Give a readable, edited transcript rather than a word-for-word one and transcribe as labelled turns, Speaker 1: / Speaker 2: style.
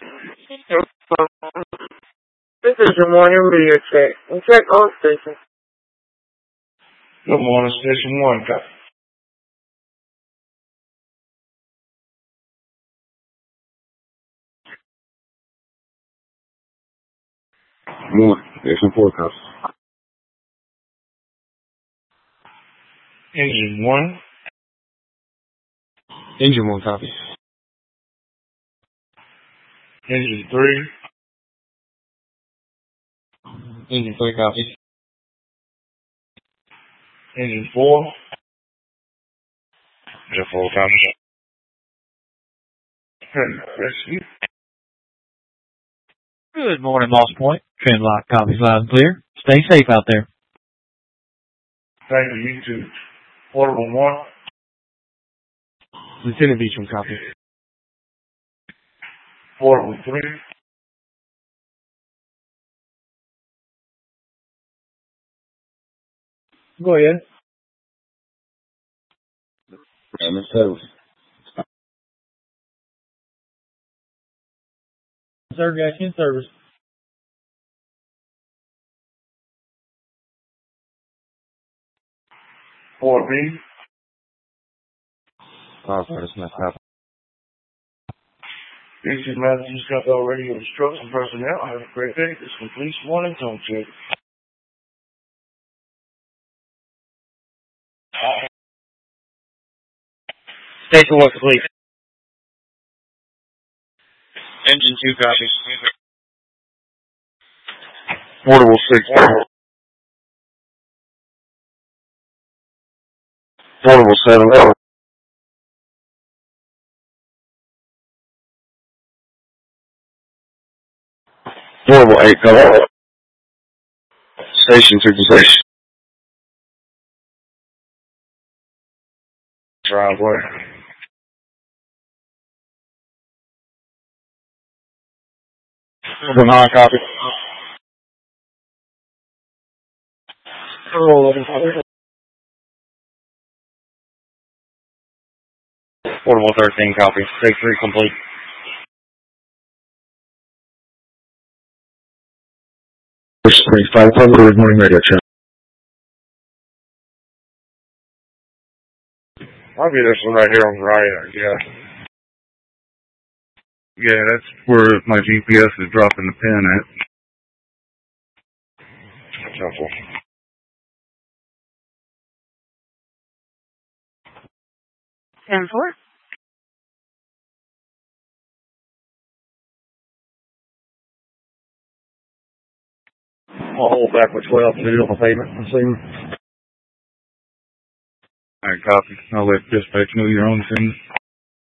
Speaker 1: This is your morning radio check. And check all stations.
Speaker 2: Good morning, Station 1.
Speaker 3: Morning, Station 4 copy.
Speaker 2: Engine 1.
Speaker 3: Engine 1 copy.
Speaker 2: Engine 3.
Speaker 3: Engine 3 copy.
Speaker 2: Engine 4. Engine 4 copy. Rescue.
Speaker 4: Good morning, Moss Point. Trend lock copies loud and clear. Stay safe out there.
Speaker 2: Thank you, you too. Portable 1.
Speaker 3: Lieutenant Beecham copy.
Speaker 2: Portable 3.
Speaker 3: Go ahead. Ramming service.
Speaker 4: Sir, gas in service.
Speaker 2: Port B.
Speaker 3: Power furnace not copy.
Speaker 2: This is Matthews got already instruction personnel. Have a great day. This completes morning tone check.
Speaker 1: Station 1 complete.
Speaker 3: Engine 2 copy.
Speaker 2: Portable 6. Portable 7. Portable 8. Cover. Station 2 position. Driveway.
Speaker 3: Portable 9 copy.
Speaker 1: Portable 13 copy. Take 3 complete.
Speaker 3: Springs 500 morning radio check.
Speaker 2: I'll get this one right here on the right. Yeah. Yeah, that's where my GPS is dropping the pin at. That's helpful.
Speaker 1: And 4.
Speaker 3: I'll hold back with 12 to do on the pavement. I'm seeing.
Speaker 2: Alright, copy. I'll let dispatch know you're on the scene.